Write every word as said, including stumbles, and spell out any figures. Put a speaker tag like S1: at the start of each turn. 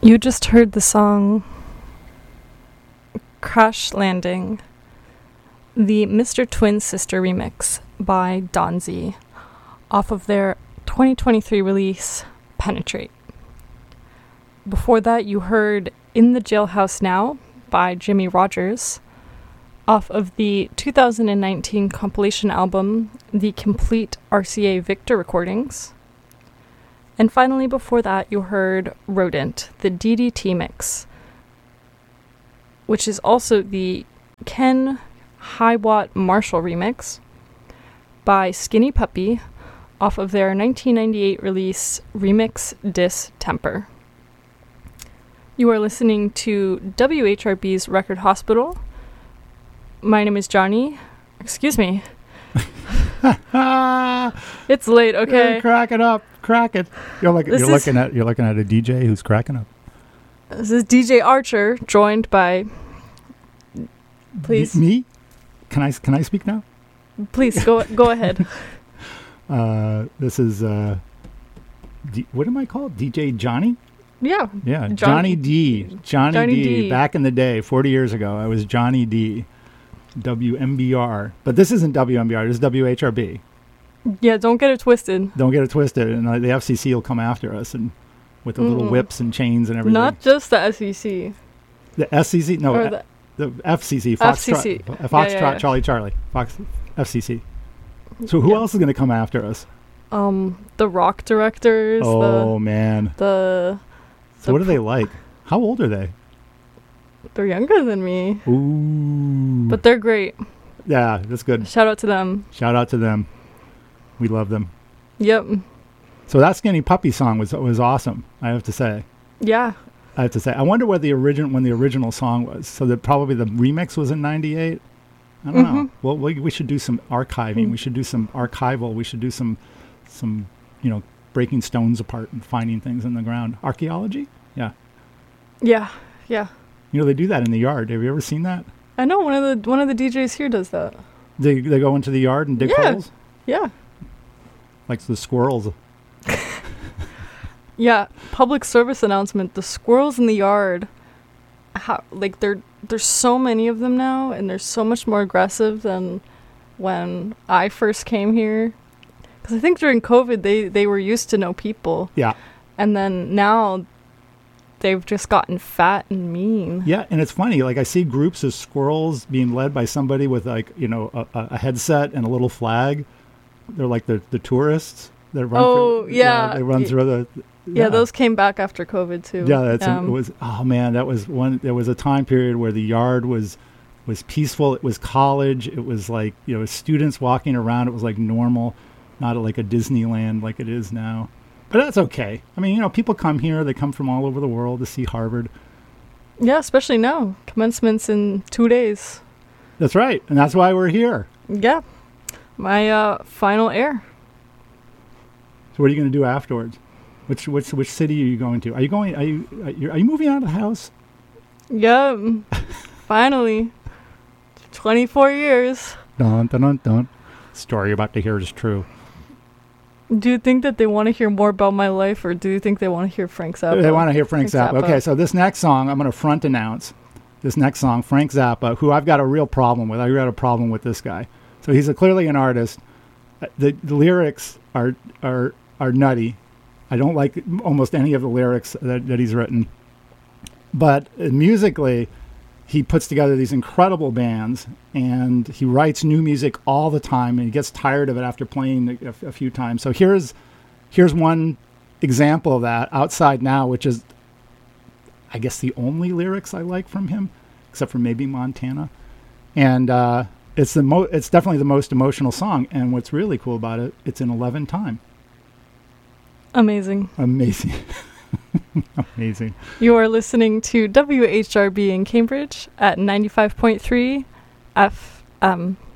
S1: You just heard the song Crash Landing, the Mister Twin Sister remix by Donzi, off of their twenty twenty-three release, Penetrate. Before that, you heard In the Jailhouse Now by Jimmy Rogers, off of the two thousand nineteen compilation album, The Complete R C A Victor Recordings. And finally, before that, you heard Rodent, the D D T mix, which is also the Ken Hiwatt Marshall remix by Skinny Puppy, off of their nineteen ninety-eight release Remix Dis Temper. You are listening to W H R B's Record Hospital. My name is Johnny. Excuse me. It's late, okay?
S2: You're cracking up, cracking. You're like
S1: This
S2: you're
S1: is-
S2: looking at you're looking at a D J who's cracking up.
S1: This is D J Archer, joined by... Please.
S2: Me? me? Can I can I speak now?
S1: Please, go go ahead.
S2: Uh, this is uh, D- what am I called? D J Johnny?
S1: Yeah.
S2: Yeah,
S1: Johnny-
S2: Johnny D. Johnny,
S1: Johnny
S2: D.
S1: D.
S2: Back in the day, forty years ago, I was Johnny D. W M B R. But this isn't W M B R. This is W H R B.
S1: Yeah, don't get it twisted.
S2: Don't get it twisted, and uh, the F C C will come after us and with the little
S1: Mm-mm.
S2: whips and chains and everything.
S1: Not just the S E C.
S2: The S C C, no,
S1: Or
S2: uh,
S1: the-
S2: the F C C, Foxtrot,
S1: F C C.
S2: uh,
S1: Yeah,
S2: Foxtrot,
S1: yeah, yeah.
S2: Charlie, Charlie, Fox, F C C. So who
S1: Yeah.
S2: else is going to come after us?
S1: Um, the rock directors.
S2: Oh man!
S1: The the.
S2: So what are they like? How old are they?
S1: They're younger than me,
S2: Ooh,
S1: but they're great.
S2: yeah, that's good.
S1: Shout out to them.
S2: Shout out to them. We love them.
S1: Yep.
S2: So that Skinny Puppy song was was awesome. I have to say.
S1: Yeah.
S2: I have to say. I wonder what the origin when the original song was. So that probably the remix was in ninety-eight. I don't know.
S1: Mhm.
S2: Well, we we should do some archiving. We should do some archival. We should do some some you know breaking stones apart and finding things in the ground. Archaeology. Yeah.
S1: Yeah. Yeah.
S2: You know they do that in the yard. Have you ever seen that?
S1: I know one of the one of the D Js here does that.
S2: They they go into the yard and dig
S1: Yeah.
S2: holes
S1: Yeah.
S2: like the squirrels.
S1: Yeah. Public service announcement: the squirrels in the yard. How like there there's so many of them now, and they're so much more aggressive than when I first came here. Because I think during COVID they they were used to no people,
S2: Yeah.
S1: and then now they've just gotten fat and mean.
S2: Yeah, and it's funny. Like I see groups of squirrels being led by somebody with like you know a, a headset and a little flag. They're like the the tourists that run.
S1: Oh,
S2: through,
S1: yeah.
S2: they run
S1: Y-
S2: through the.
S1: Yeah, those came back after COVID too.
S2: Yeah, that's
S1: Um,
S2: it was. Oh man, that was one. There was a time period where the yard was was peaceful. It was college. It was like you know students walking around. It was like normal, not like a Disneyland like it is now. But that's okay. I mean, you know, people come here. They come from all over the world to see Harvard.
S1: Yeah, especially now. Commencement's in two days.
S2: That's right, and that's why we're here.
S1: Yeah. My uh, final air.
S2: So what are you going to do afterwards? Which which which city are you going to? Are you going? Are you are you, are you moving out of the house?
S1: Yep. Finally. twenty-four years.
S2: Dun dun dun dun. Story you're about to hear is true.
S1: Do you think that they want to hear more about my life, or do you think they want to hear Frank Zappa?
S2: They want to hear Frank,
S1: Frank
S2: Zappa.
S1: Zappa.
S2: Okay, so this next song I'm going to front announce. This next song, Frank Zappa, who I've got a real problem with. I've got a problem with this guy. So he's a, clearly an artist. Uh, The, the lyrics are are are nutty. I don't like almost any of the lyrics that, that he's written. But uh, musically, he puts together these incredible bands, and he writes new music all the time, and he gets tired of it after playing a, a few times. So here's here's one example of that, Outside Now, which is, I guess, the only lyrics I like from him, except for maybe Montana. And uh, it's the mo- it's definitely the most emotional song. And what's really cool about it, it's in eleven time.
S1: Amazing.
S2: Amazing. Amazing.
S1: You are listening to W H R B in Cambridge at ninety-five point three F M.